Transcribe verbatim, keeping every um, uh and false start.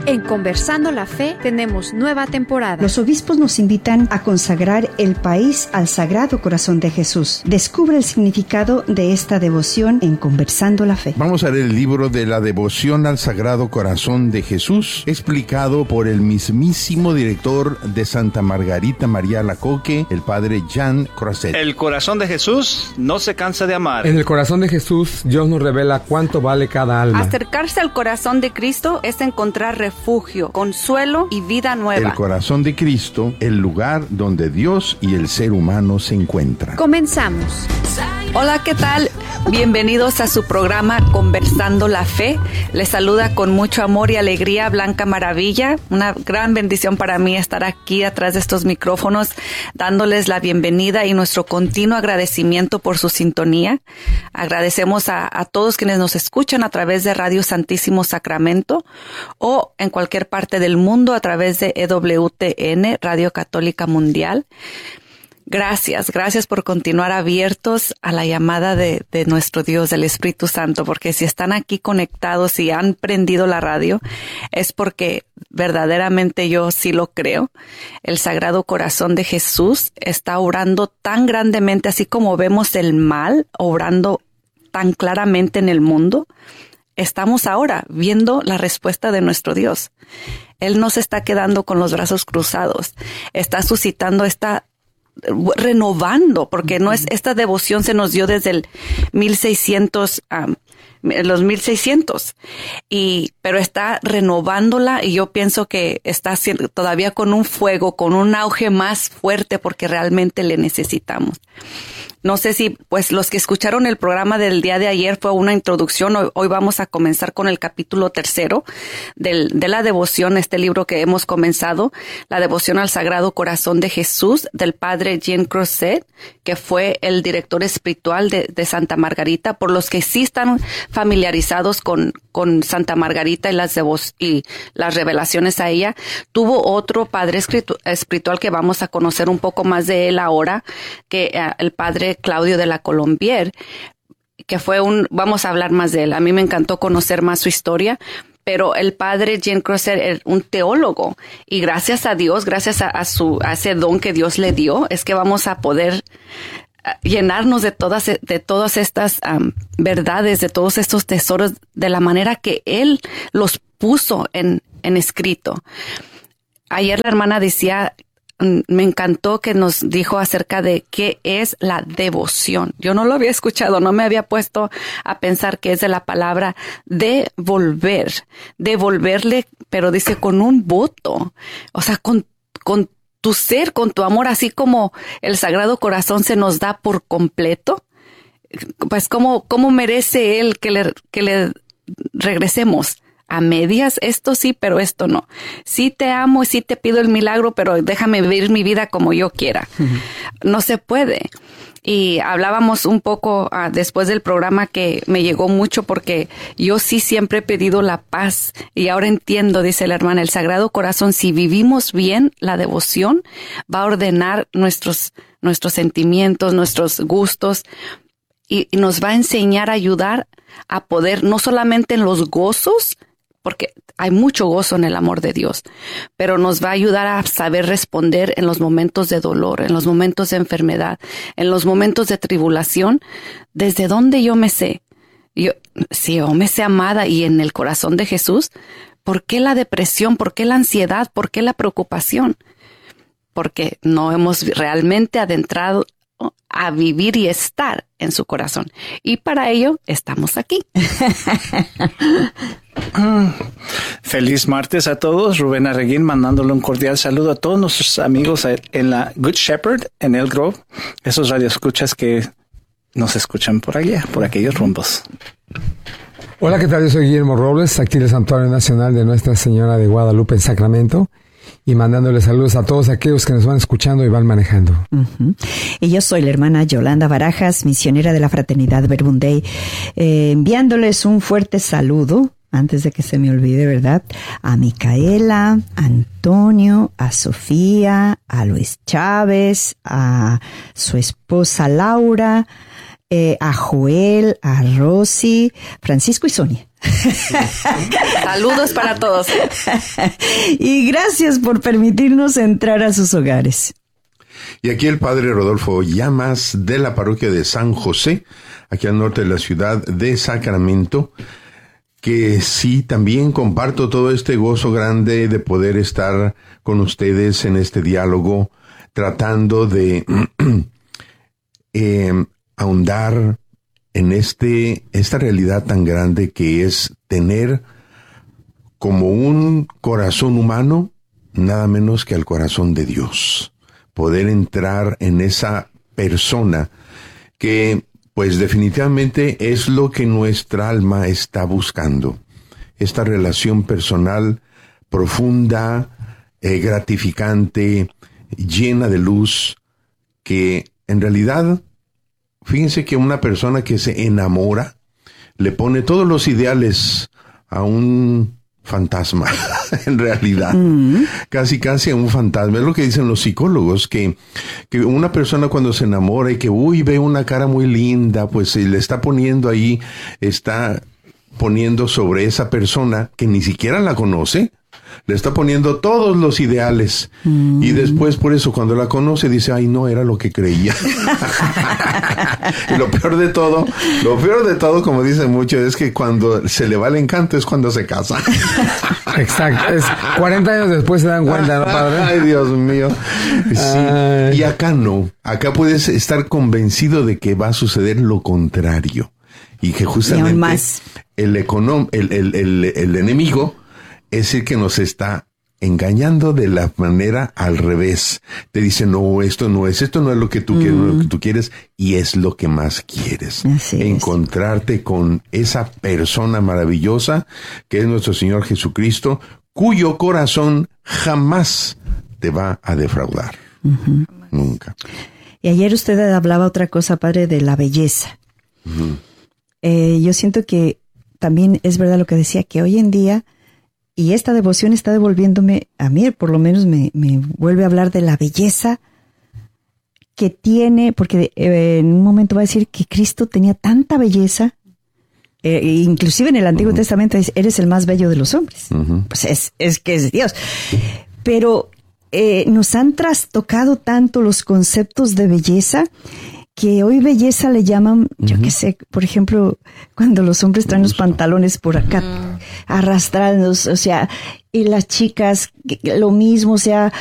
En Conversando la Fe tenemos nueva temporada. Los obispos nos invitan a consagrar el país al Sagrado Corazón de Jesús. Descubre el significado de esta devoción en Conversando la Fe. Vamos a leer el libro de la devoción al Sagrado Corazón de Jesús, explicado por el mismísimo director de Santa Margarita María Alacoque, el padre Jean Croiset. El corazón de Jesús no se cansa de amar. En el corazón de Jesús, Dios nos revela cuánto vale cada alma. Acercarse al corazón de Cristo es encontrar refugio, consuelo y vida nueva. El corazón de Cristo, el lugar donde Dios y el ser humano se encuentran. Comenzamos. Hola, ¿qué tal? Bienvenidos a su programa Conversando la Fe. Les saluda con mucho amor y alegría Blanca Maravilla. Una gran bendición para mí estar aquí atrás de estos micrófonos, dándoles la bienvenida y nuestro continuo agradecimiento por su sintonía. Agradecemos a, a todos quienes nos escuchan a través de Radio Santísimo Sacramento o en cualquier parte del mundo a través de E W T N, Radio Católica Mundial. Gracias, gracias por continuar abiertos a la llamada de, de nuestro Dios, del Espíritu Santo, porque si están aquí conectados y han prendido la radio, es porque verdaderamente yo sí lo creo. El Sagrado Corazón de Jesús está obrando tan grandemente, así como vemos el mal obrando tan claramente en el mundo. Estamos ahora viendo la respuesta de nuestro Dios. Él no se está quedando con los brazos cruzados, está suscitando esta renovando, porque no es, esta devoción se nos dio desde el mil seiscientos, um, los mil seiscientos, y, pero está renovándola y yo pienso que está haciendo, todavía con un fuego, con un auge más fuerte porque realmente le necesitamos. No sé si, pues, los que escucharon el programa del día de ayer fue una introducción. Hoy, hoy vamos a comenzar con el capítulo tercero del, de la devoción, este libro que hemos comenzado, la devoción al Sagrado Corazón de Jesús, del padre Jean Croiset, que fue el director espiritual de, de Santa Margarita. Por los que sí están familiarizados con, con Santa Margarita y las devo- y las revelaciones a ella, tuvo otro padre escritu- espiritual que vamos a conocer un poco más de él ahora, que uh, el padre Claudio de la Colombier, que fue un, vamos a hablar más de él. A mí me encantó conocer más su historia, pero el padre Jean Croiset era un teólogo y gracias a Dios, gracias a, a su, a ese don que Dios le dio, es que vamos a poder llenarnos de todas, de todas estas um, verdades, de todos estos tesoros, de la manera que él los puso en, en escrito. Ayer la hermana decía, me encantó que nos dijo acerca de qué es la devoción. Yo no lo había escuchado, no me había puesto a pensar que es de la palabra devolver, devolverle, pero dice con un voto, o sea, con, con tu ser, con tu amor, así como el Sagrado Corazón se nos da por completo, pues cómo, cómo merece él que le, que le regresemos. A medias, esto sí, pero esto no. Sí te amo y sí te pido el milagro, pero déjame vivir mi vida como yo quiera. Uh-huh. No se puede. Y hablábamos un poco uh, después del programa que me llegó mucho porque yo sí siempre he pedido la paz y ahora entiendo, dice la hermana, el Sagrado Corazón, si vivimos bien la devoción, va a ordenar nuestros, nuestros sentimientos, nuestros gustos y, y nos va a enseñar a ayudar a poder, no solamente en los gozos, porque hay mucho gozo en el amor de Dios, pero nos va a ayudar a saber responder en los momentos de dolor, en los momentos de enfermedad, en los momentos de tribulación, desde donde yo me sé. Yo, si yo me sé amada y en el corazón de Jesús, ¿por qué la depresión? ¿Por qué la ansiedad? ¿Por qué la preocupación? Porque no hemos realmente adentrado a vivir y estar en su corazón. Y para ello estamos aquí. Feliz martes a todos. Rubén Arreguín mandándole un cordial saludo a todos nuestros amigos en la Good Shepherd, en El Grove, esos radioescuchas que nos escuchan por allá, por aquellos rumbos. Hola, ¿qué tal? Yo soy Guillermo Robles, aquí del Santuario Nacional de Nuestra Señora de Guadalupe en Sacramento, y mandándole saludos a todos aquellos que nos van escuchando y van manejando. Uh-huh. Y yo soy la hermana Yolanda Barajas, misionera de la Fraternidad Verbum Dei, eh, enviándoles un fuerte saludo, antes de que se me olvide, ¿verdad? A Micaela, a Antonio, a Sofía, a Luis Chávez, a su esposa Laura, eh, a Joel, a Rosy, Francisco y Sonia. Saludos para todos. Y gracias por permitirnos entrar a sus hogares. Y aquí el padre Rodolfo Llamas de la parroquia de San José, aquí al norte de la ciudad de Sacramento, que sí, también comparto todo este gozo grande de poder estar con ustedes en este diálogo, tratando de eh, ahondar en este esta realidad tan grande que es tener como un corazón humano, nada menos que al corazón de Dios. Poder entrar en esa persona que, pues definitivamente es lo que nuestra alma está buscando. Esta relación personal profunda, eh, gratificante, llena de luz, que en realidad, fíjense que una persona que se enamora, le pone todos los ideales a un fantasma, en realidad. Mm. Casi, casi a un fantasma. Es lo que dicen los psicólogos, que, que una persona cuando se enamora y que, uy, ve una cara muy linda, pues le está poniendo ahí, está poniendo sobre esa persona que ni siquiera la conoce, le está poniendo todos los ideales. Mm. Y después, por eso, cuando la conoce, dice, ay, no, era lo que creía. Y lo peor de todo, lo peor de todo, como dicen muchos, es que cuando se le va el encanto es cuando se casa. Exacto. Es cuarenta años después se dan cuenta, ¿no, padre? Ay, Dios mío. Sí. Ay. Y acá no. Acá puedes estar convencido de que va a suceder lo contrario. Y que justamente más. El, econom- el, el, el, el enemigo es el que nos está engañando de la manera al revés. Te dice, no, esto no es, esto no es lo que tú, mm. quieres, lo que tú quieres, y es lo que más quieres. Así encontrarte es. Con esa persona maravillosa que es nuestro Señor Jesucristo, cuyo corazón jamás te va a defraudar. Uh-huh. Nunca. Y ayer usted hablaba otra cosa, padre, de la belleza. Uh-huh. Eh, yo siento que también es verdad lo que decía, que hoy en día, y esta devoción está devolviéndome, a mí por lo menos me, me vuelve a hablar de la belleza que tiene, porque eh, en un momento va a decir que Cristo tenía tanta belleza, eh, inclusive en el Antiguo uh-huh. Testamento dice, eres el más bello de los hombres. Uh-huh. Pues es, es que es Dios. Pero eh, nos han trastocado tanto los conceptos de belleza, que hoy belleza le llaman, uh-huh. yo qué sé, por ejemplo, cuando los hombres traen los pantalones por acá, uh-huh. arrastrados, o sea, y las chicas, lo mismo, o sea,